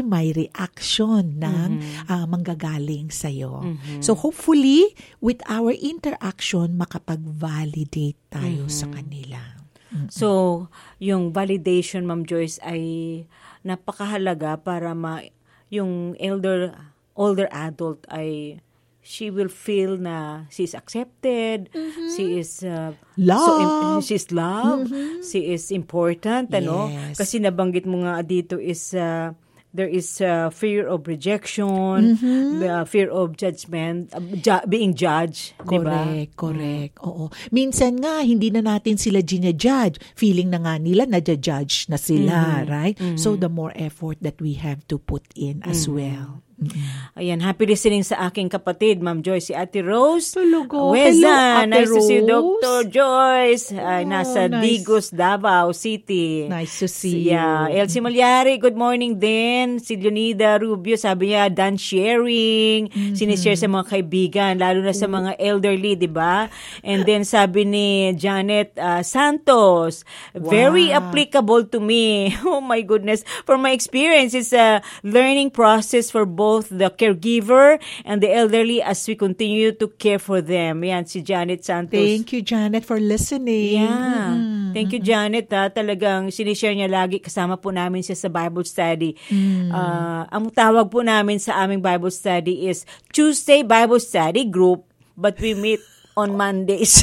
may reaction ng manggagaling sa'yo. So hopefully, with our interaction, makapag-validate tayo sa kanila. So, yung validation, Ma'am Joyce, ay napakahalaga para yung older adult ay she will feel na she is accepted, she is loved, she's loved, she is important, ano? Kasi nabanggit mo nga dito is there is fear of rejection, the fear of judgment, being judged, di ba? Correct. Oo. Minsan nga, hindi na natin sila ginajudge. Feeling na nga nila, nadja-judge na sila, right? So, the more effort that we have to put in as well. Ayan, happy listening sa aking kapatid, Ma'am Joyce, si Ate Rose. Hello, Weza, Ate nice to see you, Rose. Dr. Joyce. Nasa nice. Digos, Davao City. Nice to see you. you. Elsie Malyari, good morning din. Si Leonida Rubio, sabi niya, done sharing. Sinishare sa mga kaibigan, lalo na sa mga elderly, di ba? And then sabi ni Janet Santos, very applicable to me. Oh my goodness. From my experience, it's a learning process for both the caregiver and the elderly as we continue to care for them. Yan, si Janet Santos. Thank you, Janet, for listening. Yeah. Thank you, Janet. Talagang sinishare niya lagi. Kasama po namin siya sa Bible study. Ang tawag po namin sa aming Bible study is Tuesday Bible Study Group, but we meet on Mondays.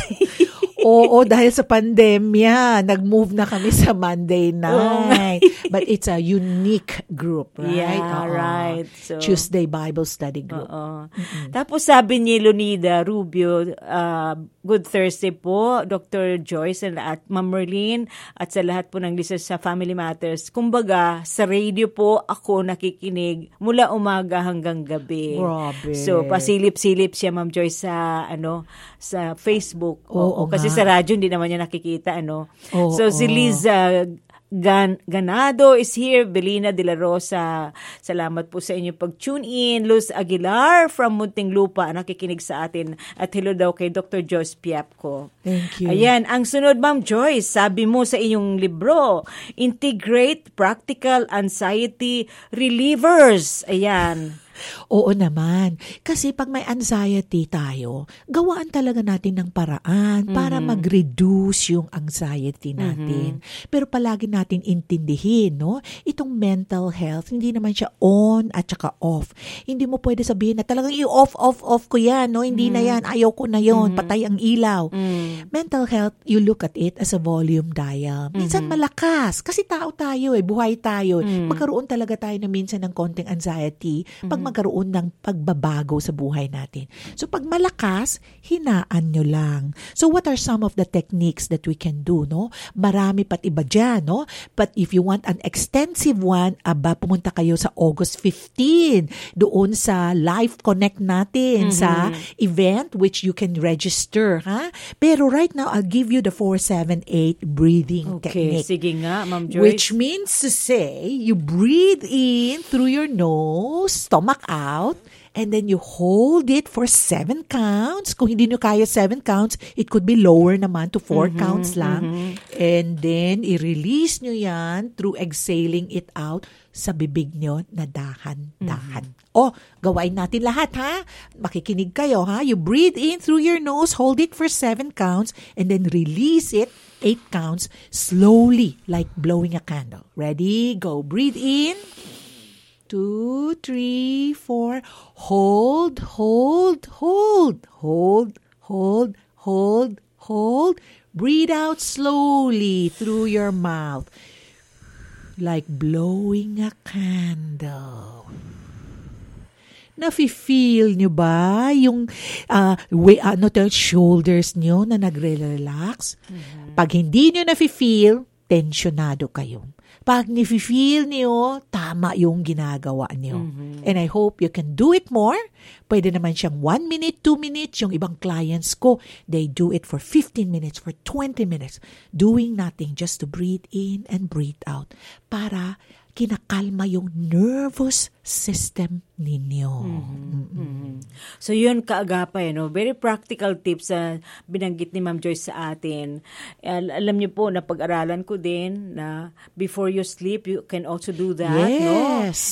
Oo, dahil sa pandemya, nag-move na kami sa Monday night. But it's a unique group, right? Yeah, right. So, Tuesday Bible Study Group. Tapos sabi ni Leonida Rubio, good Thursday po, Dr. Joyce at Ma'am Merlin at sa lahat po ng listeners sa Family Matters. Kumbaga, sa radio po ako nakikinig mula umaga hanggang gabi. Grabe. So, pasilip-silip siya, Ma'am Joyce, sa Facebook. Oo, kasi sa radyo hindi naman niya nakikita, ano. Oo, si Liza Ganado is here. Belina de la Rosa, salamat po sa inyo pag-tune in. Luz Aguilar from Muntinlupa, nakikinig sa atin. At hello daw kay Dr. Joyce Piapco. Thank you. Ayan, ang sunod, Ma'am Joyce, sabi mo sa inyong libro, Integrate Practical Anxiety Relievers. Ayan. Oo naman. Kasi pag may anxiety tayo, gawaan talaga natin ng paraan para mag-reduce yung anxiety natin. Pero palagi natin intindihin, no? Itong mental health, hindi naman siya on at saka off. Hindi mo pwede sabihin na talagang i-off ko yan, no? Hindi na yan, ayaw ko na yon, patay ang ilaw. Mental health, you look at it as a volume dial. Minsan malakas, kasi tao tayo buhay tayo. Magkaroon talaga tayo na minsan ng konting anxiety pag magkaroon ng pagbabago sa buhay natin. So pag malakas, hinaan nyo lang. So what are some of the techniques that we can do, no? Marami pat iba dyan, no? But if you want an extensive one, pumunta kayo sa August 15 doon sa Live Connect natin sa event which you can register, ha? Pero right now, I'll give you the 4-7-8 breathing technique. Sige nga, Ma'am Joyce. Which means to say, you breathe in through your nose, stomach out, and then you hold it for 7 counts. Kung hindi nyo kaya 7 counts, it could be lower naman to 4 counts lang. And then, i-release nyo yan through exhaling it out sa bibig nyo na dahan-dahan. Gawain natin lahat, ha? Makikinig kayo, ha? You breathe in through your nose, hold it for 7 counts, and then release it 8 counts slowly, like blowing a candle. Ready? Go. Breathe in. 2, 3, 4. Hold, hold, hold, hold, hold, hold, hold. Breathe out slowly through your mouth, like blowing a candle. Nafi-feel nyo ba yung shoulders nyo na nagre-relax? Pag hindi nyo nafi-feel, tensyonado kayo. Pag nafi-feel nyo, tama yung ginagawa nyo. And I hope you can do it more. Pwede naman siyang 1 minute, 2 minutes. Yung ibang clients ko, they do it for 15 minutes, for 20 minutes. Doing nothing, just to breathe in and breathe out. Para kinakalma yung nervous system ninyo. So yun kaagapay, no? Very practical tips na binanggit ni Ma'am Joyce sa atin. Alam niyo po, napag-aralan ko din na before you sleep, you can also do that. Yes.